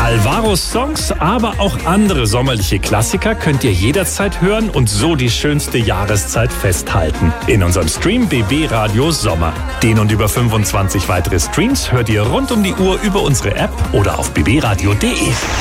Alvaros Songs, aber auch andere sommerliche Klassiker könnt ihr jederzeit hören und so die schönste Jahreszeit festhalten. In unserem Stream BB Radio Sommer. Den und über 25 weitere Streams hört ihr rund um die Uhr über unsere App oder auf bbradio.de.